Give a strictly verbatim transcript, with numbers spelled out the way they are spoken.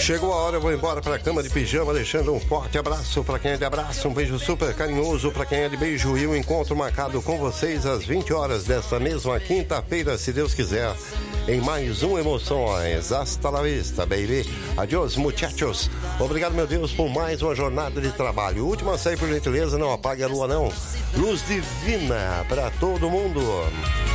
Chegou a hora, eu vou embora pra cama de pijama, deixando um forte abraço pra quem é de abraço, um beijo super carinhoso pra quem é de beijo e um encontro marcado com vocês às vinte horas desta mesma quinta-feira, se Deus quiser, em mais um Emoções. Hasta la vista, baby. Adiós, muchachos. Obrigado, meu Deus, por mais uma jornada de trabalho. Última a sair, por gentileza, não apague a lua, não. Luz divina pra todo mundo.